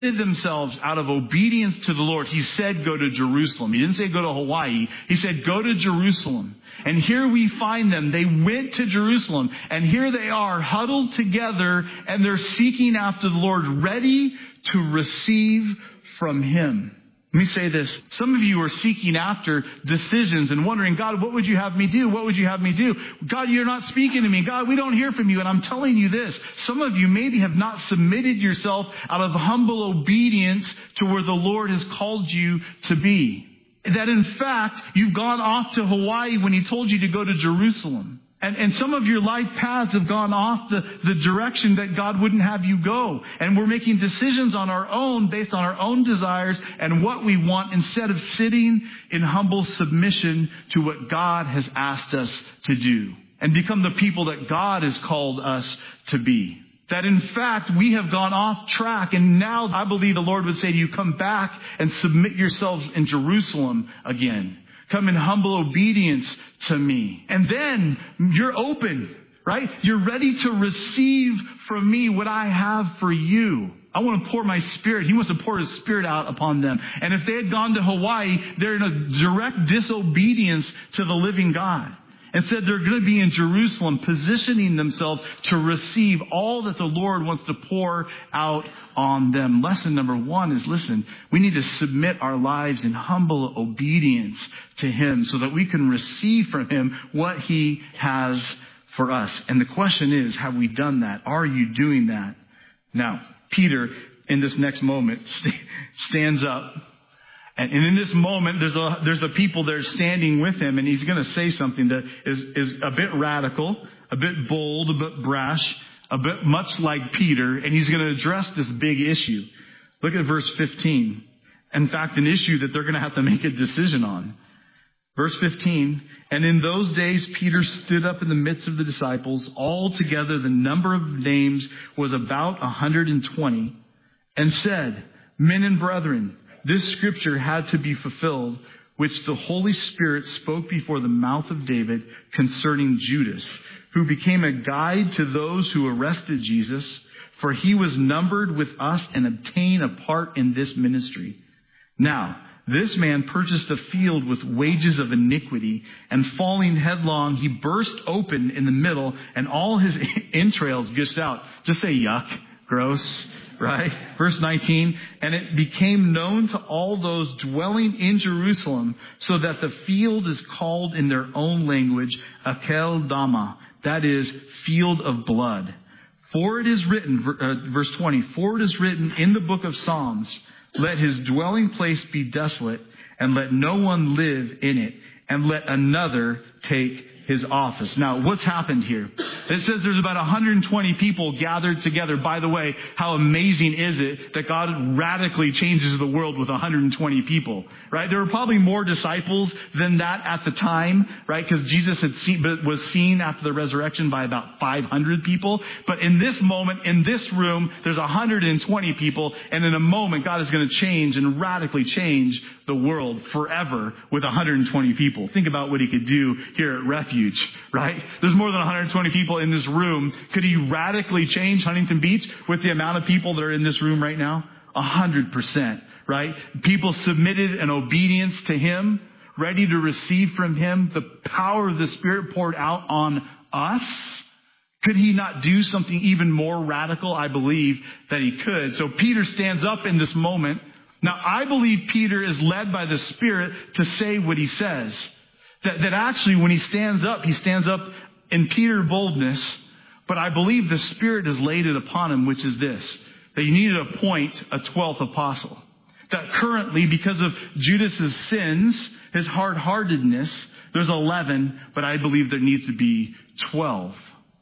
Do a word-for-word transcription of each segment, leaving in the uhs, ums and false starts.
themselves out of obedience to the Lord. He said, go to Jerusalem. He didn't say go to Hawaii. He said, go to Jerusalem. And here we find them. They went to Jerusalem. And here they are huddled together and they're seeking after the Lord, ready to receive from Him. Let me say this. Some of you are seeking after decisions and wondering, God, what would you have me do? What would you have me do? God, you're not speaking to me. God, we don't hear from you. And I'm telling you this. Some of you maybe have not submitted yourself out of humble obedience to where the Lord has called you to be. That in fact, you've gone off to Hawaii when He told you to go to Jerusalem. And, and some of your life paths have gone off the, the direction that God wouldn't have you go. And we're making decisions on our own based on our own desires and what we want instead of sitting in humble submission to what God has asked us to do and become the people that God has called us to be. That in fact, we have gone off track. And now I believe the Lord would say to you, come back and submit yourselves in Jerusalem again. Come in humble obedience to me. And then you're open, right? You're ready to receive from me what I have for you. I want to pour my Spirit. He wants to pour His Spirit out upon them. And if they had gone to Hawaii, they're in a direct disobedience to the living God. Instead, they're going to be in Jerusalem, positioning themselves to receive all that the Lord wants to pour out on them. Lesson number one is, listen, we need to submit our lives in humble obedience to Him so that we can receive from Him what He has for us. And the question is, have we done that? Are you doing that? Now, Peter, in this next moment, stands up. And in this moment, there's a, there's the people that are standing with him, and he's going to say something that is, is a bit radical, a bit bold, a bit brash, a bit much like Peter, and he's going to address this big issue. Look at verse fifteen. In fact, an issue that they're going to have to make a decision on. Verse fifteen, and in those days Peter stood up in the midst of the disciples. Altogether the number of names was about one hundred twenty, and said, men and brethren, this scripture had to be fulfilled, which the Holy Spirit spoke before the mouth of David concerning Judas, who became a guide to those who arrested Jesus, for he was numbered with us and obtained a part in this ministry. Now, this man purchased a field with wages of iniquity, and falling headlong, he burst open in the middle, and all his entrails gushed out. Just say yuck, gross. Right? Verse nineteen, and it became known to all those dwelling in Jerusalem, so that the field is called in their own language, Akel Dama, that is, field of blood. For it is written, uh, verse twenty, for it is written in the book of Psalms, let his dwelling place be desolate, and let no one live in it, and let another take his office. Now, what's happened here? It says there's about one hundred twenty people gathered together. By the way, how amazing is it that God radically changes the world with one hundred twenty people, right? There were probably more disciples than that at the time, right? Because Jesus had seen, was seen after the resurrection by about five hundred people. But in this moment, in this room, there's one hundred twenty people. And in a moment, God is going to change and radically change the world forever with one hundred twenty people. Think about what He could do here at Refuge, right? There's more than one hundred twenty people in this room. Could He radically change Huntington Beach with the amount of people that are in this room right now? A hundred percent, right? People submitted in obedience to Him, ready to receive from Him, the power of the Spirit poured out on us. Could He not do something even more radical? I believe that He could. So Peter stands up in this moment. Now, I believe Peter is led by the Spirit to say what he says. That, that actually, when he stands up, he stands up in Peter boldness. But I believe the Spirit has laid it upon him, which is this, that you need to appoint a twelfth apostle. That currently, because of Judas's sins, his hard-heartedness, there's eleven, but I believe there needs to be twelve.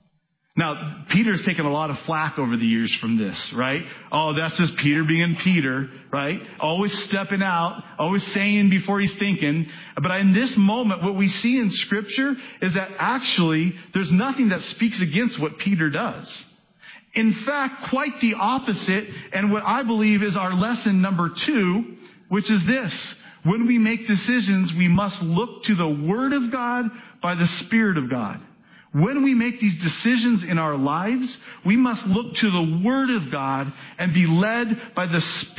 Now, Peter's taken a lot of flack over the years from this, right? Oh, that's just Peter being Peter, right? Always stepping out, always saying before he's thinking. But in this moment, what we see in Scripture is that actually there's nothing that speaks against what Peter does. In fact, quite the opposite, and what I believe is our lesson number two, which is this. When we make decisions, we must look to the Word of God by the Spirit of God. When we make these decisions in our lives, we must look to the Word of God and be led by the Spirit